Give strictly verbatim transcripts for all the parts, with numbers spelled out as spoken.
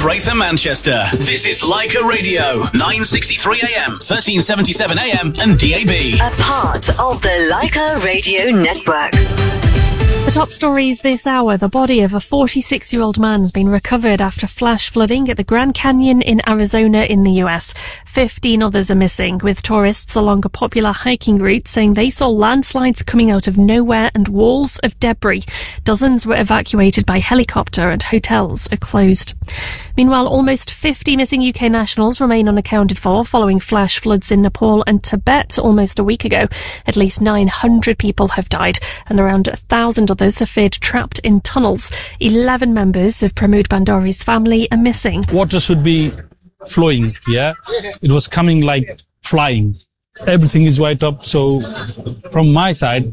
Greater Manchester. This is Leica Radio, nine sixty-three A M, thirteen seventy-seven A M and D A B. A part of the Leica Radio Network. The top stories this hour. The body of a forty-six-year-old man has been recovered after flash flooding at the Grand Canyon in Arizona in the U S. Fifteen others are missing, with tourists along a popular hiking route saying they saw landslides coming out of nowhere and walls of debris. Dozens were evacuated by helicopter and hotels are closed. Meanwhile, almost fifty missing U K nationals remain unaccounted for following flash floods in Nepal and Tibet almost a week ago. At least nine hundred people have died and around a thousand others are feared trapped in tunnels. Eleven members of Pramod Bandari's family are missing. Water should be flowing, yeah? It was coming like flying. Everything is wiped up, so from my side,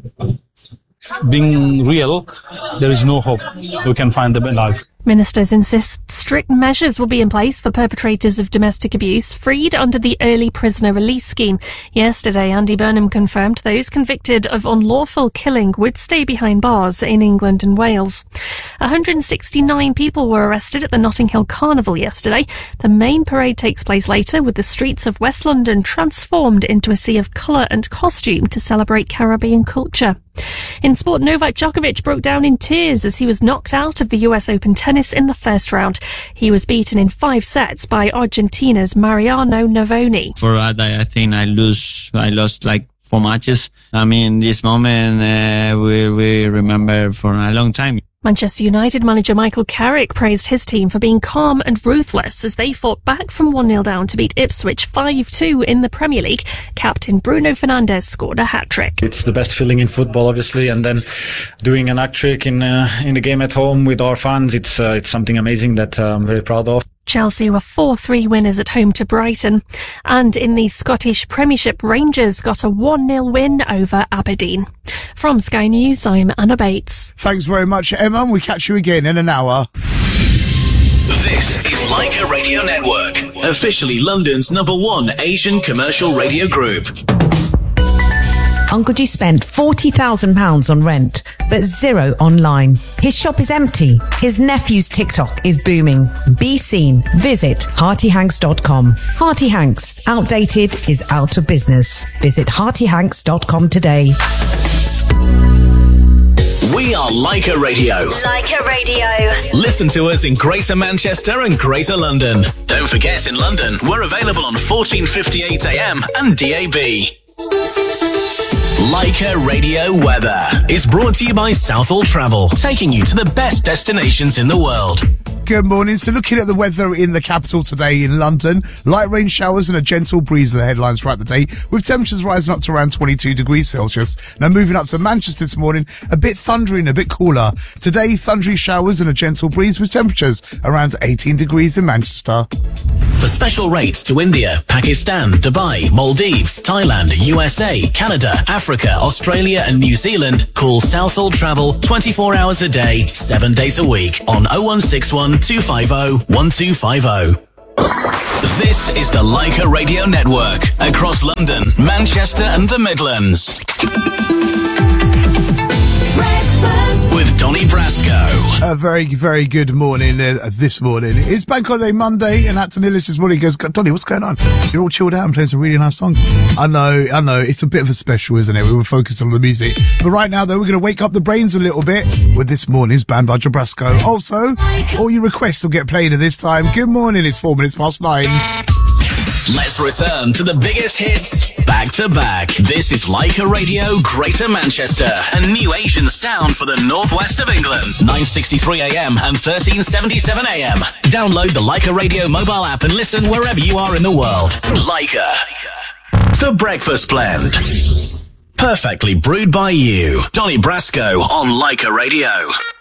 being real, there is no hope we can find them alive. Ministers insist strict measures will be in place for perpetrators of domestic abuse freed under the early prisoner release scheme. Yesterday, Andy Burnham confirmed those convicted of unlawful killing would stay behind bars in England and Wales. one hundred sixty-nine people were arrested at the Notting Hill Carnival yesterday. The main parade takes place later, with the streets of West London transformed into a sea of colour and costume to celebrate Caribbean culture. In sport, Novak Djokovic broke down in tears as he was knocked out of the U S Open tennis in the first round. He was beaten in five sets by Argentina's Mariano Navoni. For that, I think I lose. I lost like four matches. I mean, this moment uh, we we remember for a long time. Manchester United manager Michael Carrick praised his team for being calm and ruthless as they fought back from one nil down to beat Ipswich five two in the Premier League. Captain Bruno Fernandes scored a hat-trick. It's the best feeling in football, obviously, and then doing an hat-trick in uh, in the game at home with our fans, it's uh, it's something amazing that uh, I'm very proud of. Chelsea were four three winners at home to Brighton. And in the Scottish Premiership, Rangers got a one nil win over Aberdeen. From Sky News, I'm Anna Bates. Thanks very much, Emma. We catch you again in an hour. This is Leica Radio Network, officially London's number one Asian commercial radio group. Uncle G spent forty thousand pounds on rent, but zero online. His shop is empty. His nephew's TikTok is booming. Be seen. Visit hearty hanks dot com. Hearty Hanks. Outdated is out of business. Visit hearty hanks dot com today. We are Leica Radio. Leica Radio. Listen to us in Greater Manchester and Greater London. Don't forget, in London, we're available on fourteen fifty-eight A M and D A B. Leica Radio Weather is brought to you by Southall Travel, taking you to the best destinations in the world. Good morning. So looking at the weather in the capital today in London, light rain showers and a gentle breeze are the headlines throughout the day, with temperatures rising up to around twenty-two degrees Celsius. Now moving up to Manchester this morning, a bit thundering, a bit cooler. Today, thundery showers and a gentle breeze with temperatures around eighteen degrees in Manchester. For special rates to India, Pakistan, Dubai, Maldives, Thailand, U S A, Canada, Africa, Australia and New Zealand, call Southall Travel twenty-four hours a day, seven days a week on oh one six one, two five oh, one two five oh. This is the Leica Radio Network, across London, Manchester and the Midlands. With Donny Brasco. A very, very good morning uh, this morning. It's Bank Holiday Monday, and Acton Illich this morning goes, Donny, what's going on? You're all chilled out and playing some really nice songs. I know, I know, it's a bit of a special, isn't it? We were focused on the music. But right now, though, we're going to wake up the brains a little bit with this morning's Band by Brasco. Also, all your requests will get played at this time. Good morning, it's four minutes past nine. Let's return to the biggest hits back to back. This is Leica Radio Greater Manchester, a new Asian sound for the northwest of England. nine sixty-three A M and thirteen seventy-seven A M. Download the Leica Radio mobile app and listen wherever you are in the world. Leica. The Breakfast Blend. Perfectly brewed by you. Donny Brasco on Leica Radio.